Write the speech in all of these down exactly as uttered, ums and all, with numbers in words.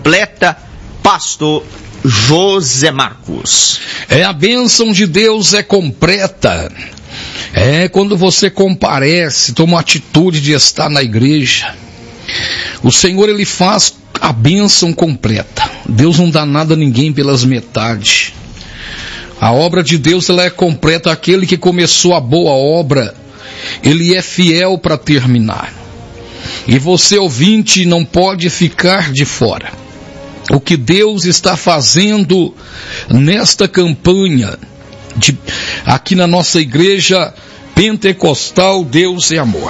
completa, pastor José Marcos. É, a bênção de Deus é completa. É quando você comparece, toma a atitude de estar na igreja. O Senhor, Ele faz a bênção completa. Deus não dá nada a ninguém pelas metades. A obra de Deus, ela é completa. Aquele que começou a boa obra, Ele é fiel para terminar. E você, ouvinte, não pode ficar de fora. O que Deus está fazendo nesta campanha, de, aqui na nossa igreja pentecostal, Deus é amor.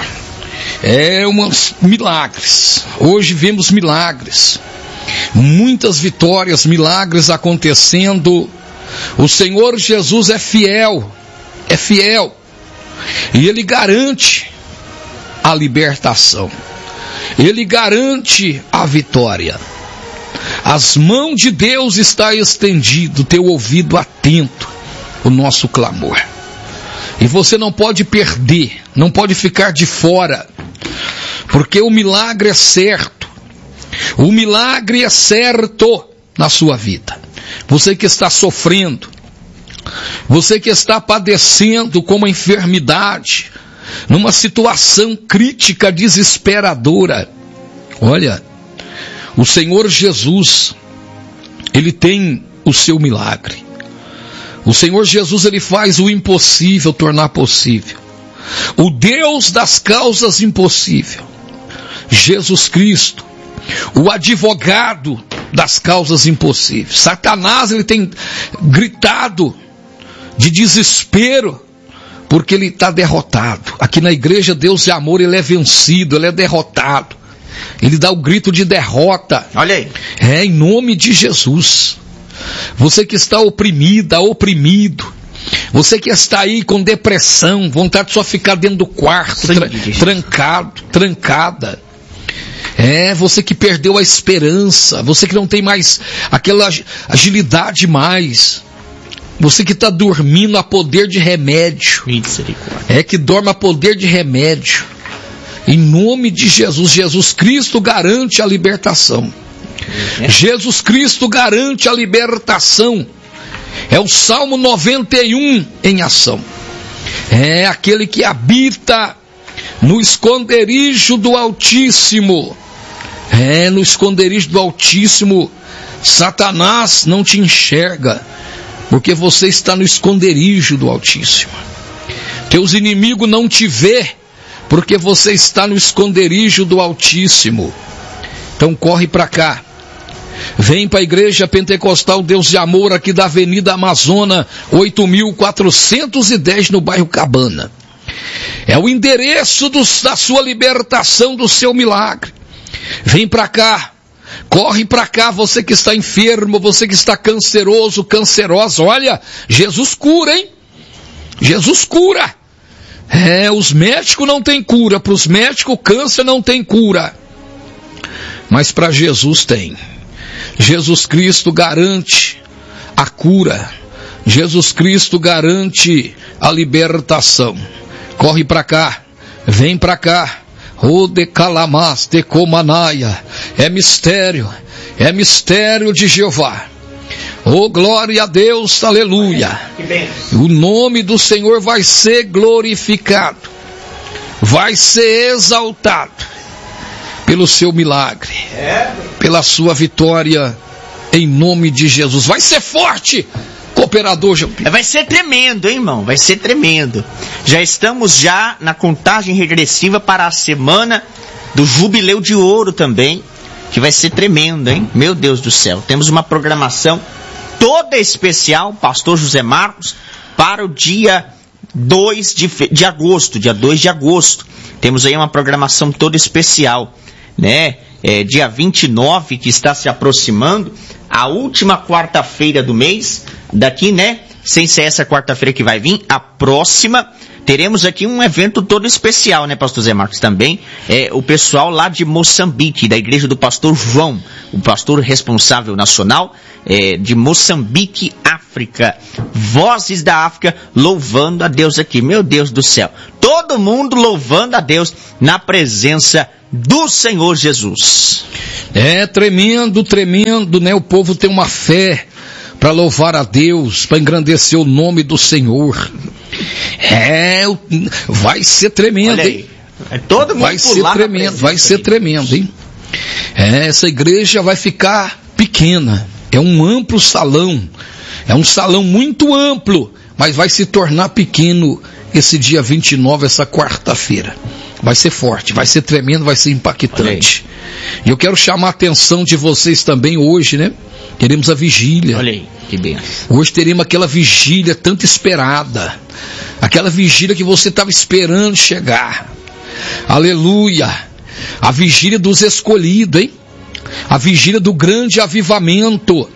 É uns milagres. Hoje vemos milagres. Muitas vitórias, milagres acontecendo. O Senhor Jesus é fiel. É fiel. E Ele garante a libertação. Ele garante a vitória. As mãos de Deus está estendido, teu ouvido atento, o nosso clamor. E você não pode perder, não pode ficar de fora, porque o milagre é certo. O milagre é certo na sua vida. Você que está sofrendo, você que está padecendo com uma enfermidade, numa situação crítica, desesperadora, olha, o Senhor Jesus, Ele tem o seu milagre. O Senhor Jesus, Ele faz o impossível tornar possível. O Deus das causas impossíveis, Jesus Cristo, o advogado das causas impossíveis. Satanás, ele tem gritado de desespero, porque ele está derrotado. Aqui na igreja, Deus de amor, ele é vencido, ele é derrotado. Ele dá o grito de derrota. Olha aí. É, em nome de Jesus. Você que está oprimida, oprimido. Você que está aí com depressão, vontade de só ficar dentro do quarto, tra- trancado, trancada. É, você que perdeu a esperança. Você que não tem mais aquela agilidade mais. Você que está dormindo a poder de remédio. É, que dorme a poder de remédio. Em nome de Jesus, Jesus Cristo garante a libertação. É. Jesus Cristo garante a libertação. É o Salmo noventa e um em ação. É aquele que habita no esconderijo do Altíssimo. É, no esconderijo do Altíssimo, Satanás não te enxerga, porque você está no esconderijo do Altíssimo. Teus inimigos não te vê, porque você está no esconderijo do Altíssimo. Então corre para cá. Vem para a igreja pentecostal Deus de Amor, aqui da Avenida Amazônia, oito mil quatrocentos e dez, no bairro Cabana. É o endereço do, da sua libertação, do seu milagre. Vem para cá. Corre para cá, você que está enfermo, você que está canceroso, cancerosa. Olha, Jesus cura, hein? Jesus cura. É, os médicos não têm cura. Para os médicos, o câncer não tem cura. Mas para Jesus tem. Jesus Cristo garante a cura. Jesus Cristo garante a libertação. Corre para cá. Vem para cá. O de Calamas, de Comanaia. É mistério. É mistério de Jeová. Oh, glória a Deus, aleluia. O nome do Senhor vai ser glorificado. Vai ser exaltado. Pelo seu milagre. Pela sua vitória. Em nome de Jesus. Vai ser forte. Cooperador, João Pedro. Vai ser tremendo, hein, irmão? Vai ser tremendo. Já estamos já na contagem regressiva para a semana do Jubileu de Ouro também. Que vai ser tremendo, hein? Meu Deus do céu. Temos uma programação toda especial, pastor José Marcos, para o dia dois de, fe... de agosto, dia dois de agosto. Temos aí uma programação toda especial, né? É, dia vinte e nove, que está se aproximando, a última quarta-feira do mês, daqui, né? sem ser essa quarta-feira que vai vir, a próxima, teremos aqui um evento todo especial, né, pastor Zé Marcos? Também é o pessoal lá de Moçambique, da igreja do pastor João, o pastor responsável nacional é, de Moçambique, África. Vozes da África louvando a Deus aqui. Meu Deus do céu. Todo mundo louvando a Deus na presença do Senhor Jesus. É tremendo, tremendo, né? O povo tem uma fé para louvar a Deus, para engrandecer o nome do Senhor. É, vai ser tremendo, hein? É todo mundo vai ser tremendo, vai ser tremendo, hein? É, essa igreja vai ficar pequena. É um amplo salão. É um salão muito amplo, mas vai se tornar pequeno esse dia vinte e nove, essa quarta-feira. Vai ser forte, vai ser tremendo, vai ser impactante. E eu quero chamar a atenção de vocês também hoje, né? Teremos a vigília. Olha aí, que benção. Hoje teremos aquela vigília tanto esperada. Aquela vigília que você estava esperando chegar. Aleluia. A vigília dos escolhidos, hein? A vigília do grande avivamento.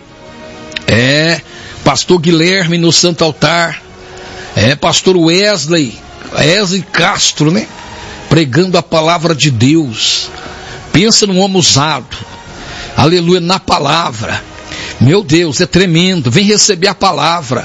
É, pastor Guilherme no Santo Altar. É, pastor Wesley, Wesley Castro, né? Pregando a palavra de Deus. Pensa num homem usado. Aleluia, na palavra. Meu Deus, é tremendo. Vem receber a palavra.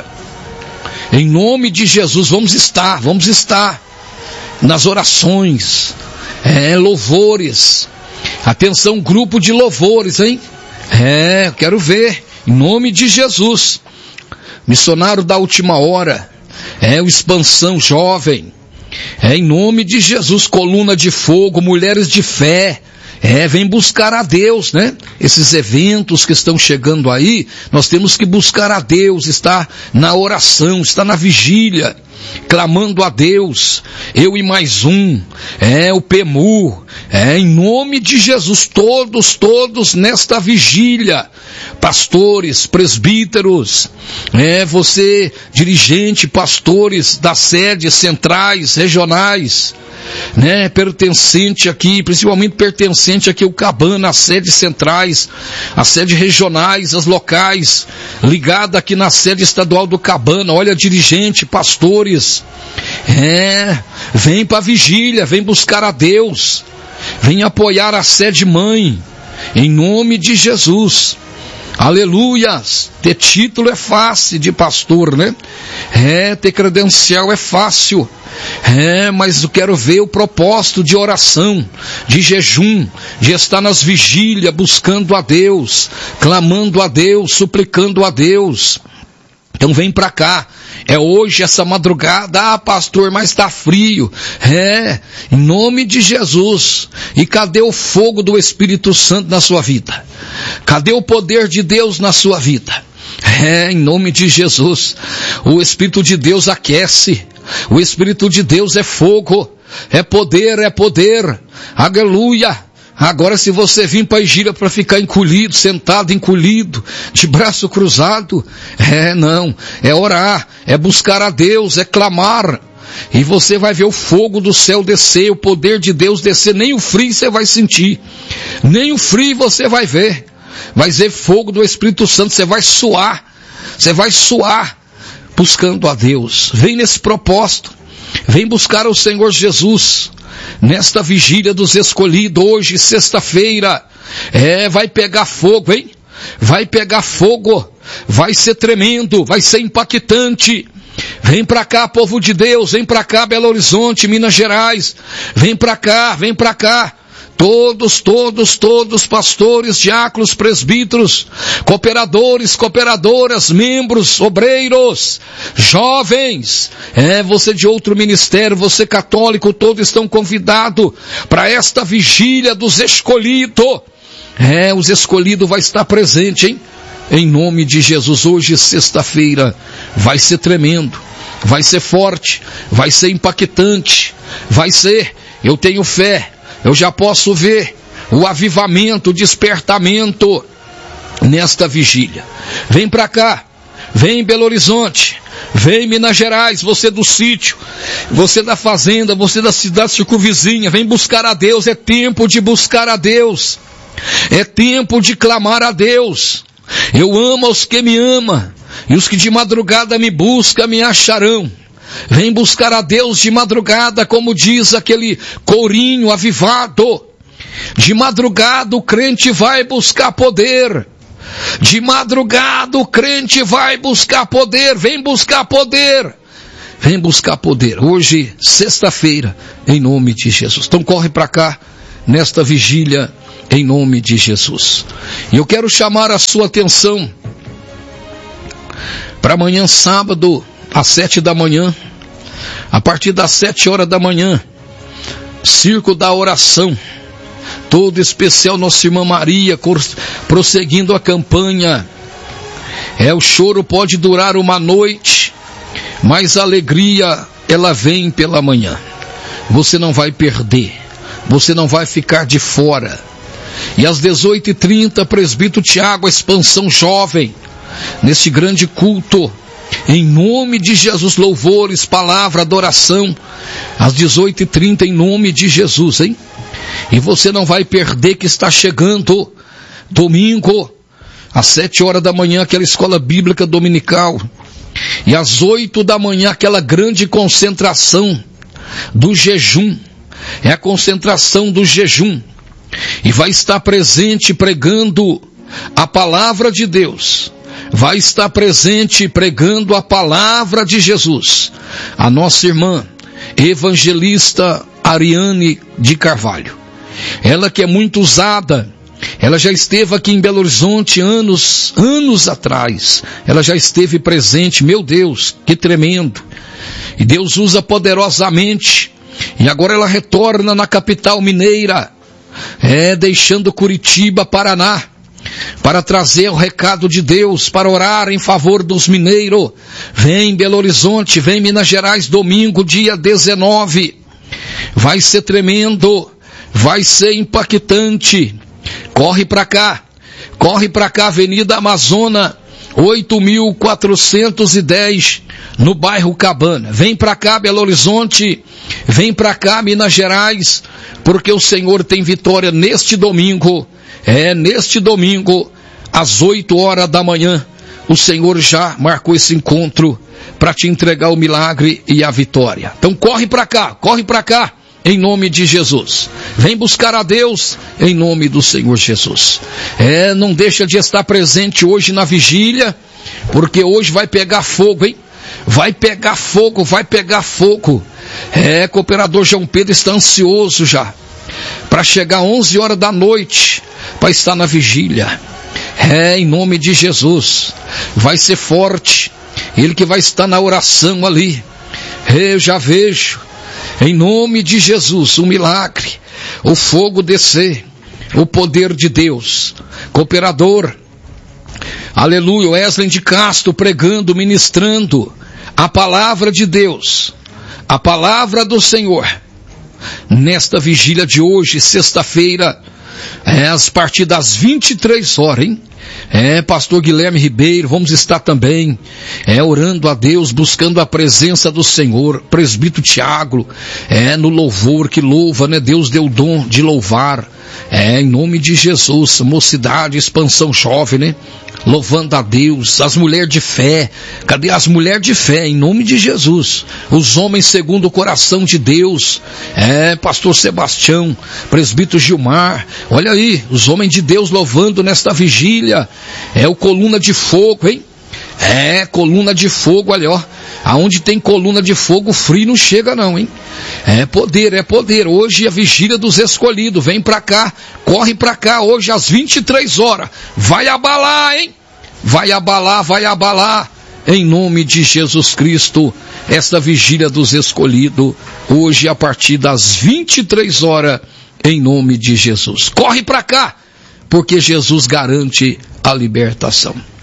Em nome de Jesus, vamos estar, vamos estar nas orações, é, louvores. Atenção, grupo de louvores, hein? É, quero ver. Em nome de Jesus. Missionário da última hora. É, o Expansão Jovem. É, em nome de Jesus, coluna de fogo, mulheres de fé. É, vem buscar a Deus, né? Esses eventos que estão chegando aí, nós temos que buscar a Deus, estar na oração, estar na vigília, clamando a Deus. Eu e mais um, é o P M U, é em nome de Jesus, todos, todos nesta vigília. Pastores, presbíteros, é você, dirigente, pastores das sedes centrais, regionais, né, pertencente aqui, principalmente pertencente aqui ao Cabana, as sedes centrais, as sedes regionais, as locais, ligada aqui na sede estadual do Cabana. Olha, dirigente, pastores, é, vem para a vigília, vem buscar a Deus, vem apoiar a sede mãe, em nome de Jesus. Aleluias. Ter título é fácil de pastor, né? É, ter credencial é fácil. É, mas eu quero ver o propósito de oração, de jejum, de estar nas vigílias, buscando a Deus, clamando a Deus, suplicando a Deus. Então vem pra cá. É hoje, essa madrugada. Ah, pastor, mas tá frio. É, em nome de Jesus. E cadê o fogo do Espírito Santo na sua vida? Cadê o poder de Deus na sua vida? É, em nome de Jesus. O Espírito de Deus aquece. O Espírito de Deus é fogo. É poder, é poder. Aleluia. Agora, se você vir para a vigília para ficar encolhido, sentado, encolhido, de braço cruzado, é não, é orar, é buscar a Deus, é clamar, e você vai ver o fogo do céu descer, o poder de Deus descer. Nem o frio você vai sentir, nem o frio você vai ver, vai ver fogo do Espírito Santo, você vai suar, você vai suar, buscando a Deus. Vem nesse propósito, vem buscar o Senhor Jesus, nesta vigília dos escolhidos, hoje, sexta-feira. É, vai pegar fogo, hein? Vai pegar fogo, vai ser tremendo, vai ser impactante. Vem pra cá, povo de Deus, vem pra cá, Belo Horizonte, Minas Gerais, vem pra cá, vem pra cá. Todos, todos, todos, pastores, diáconos, presbíteros, cooperadores, cooperadoras, membros, obreiros, jovens, é, você de outro ministério, você católico, todos estão convidados para esta vigília dos escolhidos. É, os escolhidos vai estar presente, hein? Em nome de Jesus, hoje, sexta-feira, vai ser tremendo, vai ser forte, vai ser impactante, vai ser, eu tenho fé. Eu já posso ver o avivamento, o despertamento nesta vigília. Vem pra cá, vem Belo Horizonte, vem Minas Gerais, você do sítio, você da fazenda, você da cidade circunvizinha, vem buscar a Deus. É tempo de buscar a Deus, é tempo de clamar a Deus. Eu amo aos que me amam, E os que de madrugada me buscam, me acharão. Vem buscar a Deus de madrugada, como diz aquele corinho avivado. De madrugada o crente vai buscar poder. De madrugada o crente vai buscar poder. Vem buscar poder. Vem buscar poder. Hoje, sexta-feira, em nome de Jesus. Então corre para cá, nesta vigília, em nome de Jesus. E eu quero chamar a sua atenção para amanhã, sábado, às sete da manhã, a partir das sete horas da manhã, Circo da Oração, todo especial Nossa Irmã Maria, prosseguindo a campanha. É, o choro pode durar uma noite, mas a alegria, ela vem pela manhã. Você não vai perder, você não vai ficar de fora. E às dezoito e trinta, presbítero Tiago, a expansão jovem, nesse grande culto, em nome de Jesus, louvores, palavra, adoração, às dezoito e trinta, em nome de Jesus, hein? E você não vai perder, que está chegando domingo, às sete horas da manhã, aquela escola bíblica dominical, e às oito da manhã, aquela grande concentração do jejum, é a concentração do jejum, e vai estar presente pregando a palavra de Deus, vai estar presente pregando a palavra de Jesus, a nossa irmã evangelista Ariane de Carvalho. Ela que é muito usada, ela já esteve aqui em Belo Horizonte anos, anos atrás, ela já esteve presente, meu Deus, que tremendo, e Deus usa poderosamente, e agora ela retorna na capital mineira, é, deixando Curitiba, Paraná, para trazer o recado de Deus, para orar em favor dos mineiros. Vem Belo Horizonte, vem Minas Gerais, domingo, dia dezenove, vai ser tremendo, vai ser impactante. Corre para cá, corre para cá, Avenida Amazônia, oito mil quatrocentos e dez, no bairro Cabana. Vem para cá, Belo Horizonte, vem para cá, Minas Gerais, porque o Senhor tem vitória neste domingo. É, neste domingo, às oito horas da manhã, o Senhor já marcou esse encontro para te entregar o milagre e a vitória. Então corre para cá, corre para cá, em nome de Jesus. Vem buscar a Deus, em nome do Senhor Jesus. É, não deixa de estar presente hoje na vigília, porque hoje vai pegar fogo, hein? Vai pegar fogo, vai pegar fogo. É, cooperador João Pedro está ansioso já, para chegar onze horas da noite, para estar na vigília. É, em nome de Jesus, vai ser forte, ele que vai estar na oração ali. Eu já vejo, em nome de Jesus, o milagre, o fogo descer, o poder de Deus. Cooperador, aleluia, Wesley de Castro pregando, ministrando a palavra de Deus, a palavra do Senhor, nesta vigília de hoje, sexta-feira, é, a partir das vinte e três horas, hein? É, pastor Guilherme Ribeiro, vamos estar também, é, orando a Deus, buscando a presença do Senhor. Presbítero Tiago, é, no louvor, que louva, né? Deus deu o dom de louvar, é, em nome de Jesus. Mocidade, expansão jovem, né? Louvando a Deus. As mulheres de fé, cadê as mulheres de fé? Em nome de Jesus. Os homens segundo o coração de Deus, é, pastor Sebastião, presbítero Gilmar, olha aí, os homens de Deus louvando nesta vigília. É o coluna de fogo, hein? É, coluna de fogo, olha, ó, aonde tem coluna de fogo, frio não chega não, hein? É poder, é poder. Hoje a vigília dos escolhidos, vem pra cá, corre pra cá, hoje às vinte e três horas, vai abalar, hein? Vai abalar, vai abalar, em nome de Jesus Cristo, esta vigília dos escolhidos, hoje a partir das vinte e três horas, em nome de Jesus. Corre pra cá, porque Jesus garante a libertação.